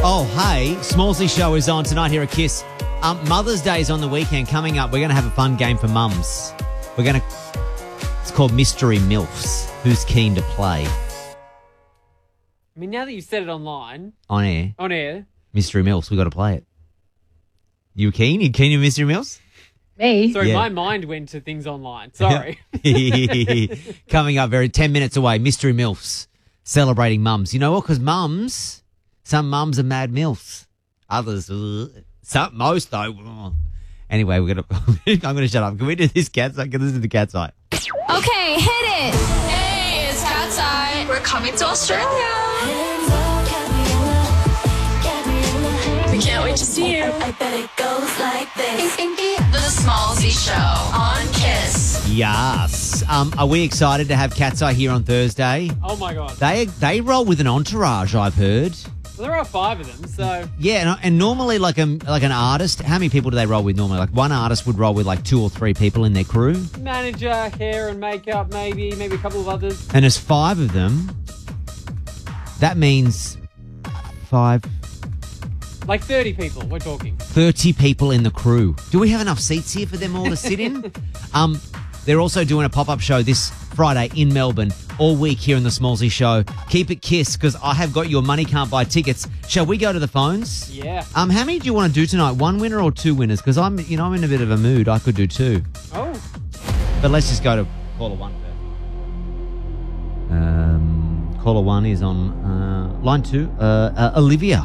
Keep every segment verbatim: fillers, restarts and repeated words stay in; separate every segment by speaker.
Speaker 1: Oh, hey, Smallsy Show is on tonight here at Kiss. Um, Mother's Day is on the weekend. Coming up, we're going to have a fun game for mums. We're going to, it's called Mystery Milfs. Who's keen to play?
Speaker 2: I mean, now that you've said it online.
Speaker 1: On air.
Speaker 2: On air.
Speaker 1: Mystery Milfs, we've got to play it. You keen? You keen to Mystery Milfs?
Speaker 3: Me?
Speaker 2: Sorry,
Speaker 1: Yeah.
Speaker 2: my mind went to things online. Sorry.
Speaker 1: Coming up very ten minutes away, Mystery Milfs, celebrating mums. You know what? Because mums, some mums are mad milfs. Others, uh, some, most though. uh. Anyway, we're gonna. I'm gonna shut up. Can we do this cat's eye? Can this do the cat's eye?
Speaker 4: Okay, hit it.
Speaker 5: Hey, it's Cat's Eye. We're coming to Australia. We can't wait to see you.
Speaker 4: I bet it goes like this.
Speaker 5: The Smallsy Show on Kiss.
Speaker 1: Yes. Um, are we excited to have Cat's Eye here on Thursday?
Speaker 2: Oh, my God.
Speaker 1: They they roll with an entourage, I've heard.
Speaker 2: Well, there are five of them, so...
Speaker 1: Yeah, and, and normally like a like an artist, how many people do they roll with normally? Like one artist would roll with like two or three people in their crew,
Speaker 2: Manager, hair and makeup, maybe. Maybe a couple of others.
Speaker 1: and there's five of them. That means five,
Speaker 2: Like thirty people, we're talking.
Speaker 1: thirty people in the crew. Do we have enough seats here for them all to sit in? um, they're also doing a pop-up show this Friday in Melbourne all week here in the Smallsy Show. Keep it Kiss because I have got your money can't buy tickets. Shall we go to the phones?
Speaker 2: Yeah.
Speaker 1: Um, how many do you want to do tonight? One winner or two winners? Because I'm, you know, I'm in a bit of a mood. I could do two,
Speaker 2: Oh.
Speaker 1: but let's just go to caller one first. Um, caller one is on uh, line two. Uh, uh, Olivia.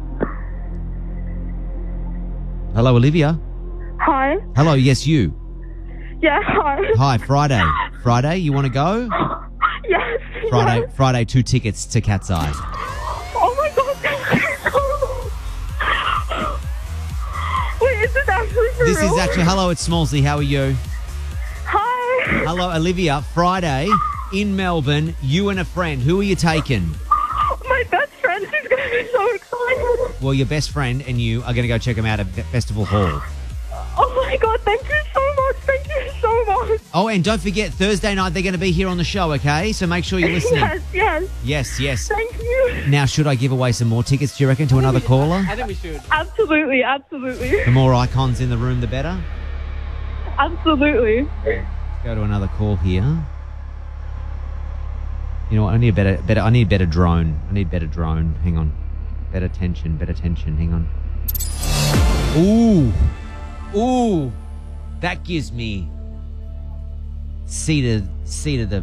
Speaker 1: Hello, Olivia.
Speaker 6: Hi.
Speaker 1: Hello, yes, you.
Speaker 6: Yeah, hi.
Speaker 1: Hi, Friday. Friday, you want to go?
Speaker 6: Yes.
Speaker 1: Friday,
Speaker 6: Yes.
Speaker 1: Friday, two tickets to Cat's Eye.
Speaker 6: Oh my god, thank you so much. Wait, is this actually for
Speaker 1: This
Speaker 6: real?
Speaker 1: is actually, hello, it's Smallsy. How are you?
Speaker 6: Hi.
Speaker 1: Hello, Olivia. Friday in Melbourne, you and a friend. Who are you taking?
Speaker 6: My best friend, she's going to be so excited.
Speaker 1: Well, your best friend and you are going to go check them out at Festival Hall.
Speaker 6: Oh my god, thank you so much. Thank you so much.
Speaker 1: Oh, and don't forget, Thursday night they're going to be here on the show, okay? So make sure you're listening.
Speaker 6: Yes, yes.
Speaker 1: Yes, yes.
Speaker 6: Thank you.
Speaker 1: Now, should I give away some more tickets, do you reckon, to another caller?
Speaker 2: I think we should.
Speaker 6: Absolutely, absolutely.
Speaker 1: The more icons in the room, the better.
Speaker 6: Absolutely.
Speaker 1: Let's go to another call here. You know what? I need a better, better. I need a better drone. I need better drone. Hang on. Better tension. Better tension. Hang on. Ooh, ooh, that gives me seat of seat of the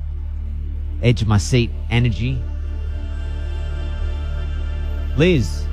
Speaker 1: edge of my seat energy. Liz,